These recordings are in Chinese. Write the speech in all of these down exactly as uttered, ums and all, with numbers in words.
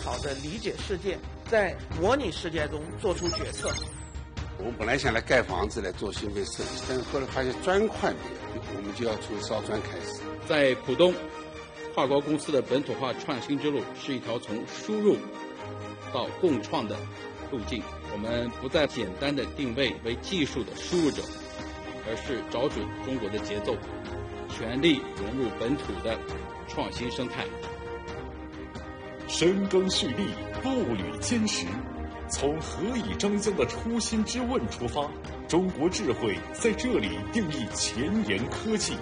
好的理解世界，在模拟世界中做出决策。 我们本来想来盖房子来做新规设计，但是后来发现砖块没有，我们就要从烧砖开始。 在浦东，华国公司的本土化创新之路是一条从输入到共创的路径。我们不再简单的定位为技术的输入者，而是找准中国的节奏，全力融入本土的创新生态。 深耕蓄力，步履坚实，从何以张江的初心之问出发，中国智慧在这里定义前沿科技。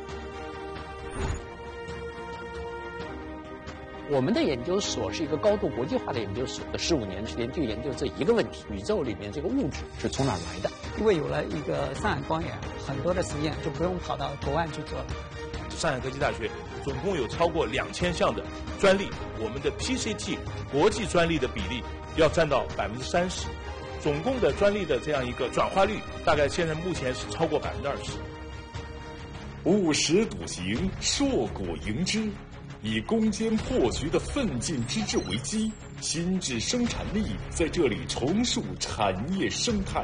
我们的研究所是一个高度国际化的研究所，十五年时间就研究这一个问题：宇宙里面这个物质是从哪来的？ 因为有了一个上海光源，很多的实验就不用跑到国外去做了。 上海科技大学总共有超过两千项的专利，我们的 P C T 国际专利的比例要占到百分之三十，总共的专利的这样一个转化率，大概现在目前是超过百分之二十。 务实笃行，硕果盈枝。以攻坚破局的奋进之志为基，新质生产力在这里重塑产业生态。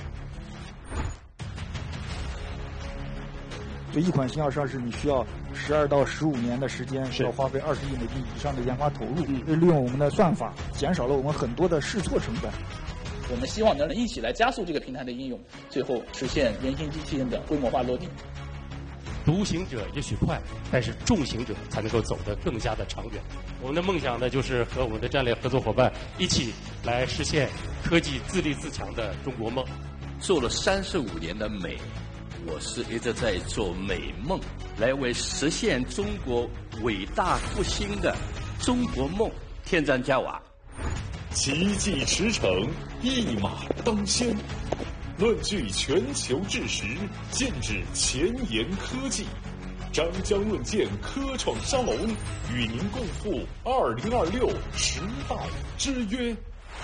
就一款新药上市，你需要十二到十五年的时间，需要花费二十亿美金以上的研发投入。嗯、利用我们的算法，减少了我们很多的试错成本。 我们希望能一起来加速这个平台的应用，最后实现人形机器人的规模化落地。 独行者也许快，但是众行者才能够走得更加的长远。我们的梦想呢，就是和我们的战略合作伙伴一起来实现科技自立自强的中国梦。 做了三十五年的美，我是一直在做美梦，来为实现中国伟大复兴的中国梦添砖加瓦。 奇迹驰骋，一马当先。论据全球智识，剑指前沿科技。张江论剑科创沙龙与您共赴二零二六时代之约。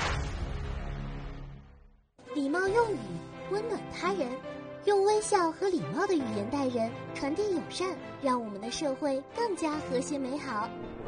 礼貌用语，温暖他人，用微笑和礼貌的语言待人，传递友善，让我们的社会更加和谐美好。